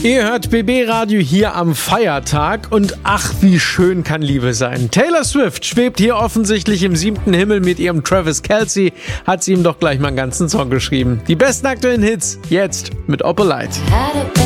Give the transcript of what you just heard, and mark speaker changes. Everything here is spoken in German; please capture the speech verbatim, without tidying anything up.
Speaker 1: Ihr hört B B Radio hier am Feiertag und ach, wie schön kann Liebe sein. Taylor Swift schwebt hier offensichtlich im siebten Himmel mit ihrem Travis Kelce, hat sie ihm doch gleich mal einen ganzen Song geschrieben. Die besten aktuellen Hits, jetzt mit Opelite.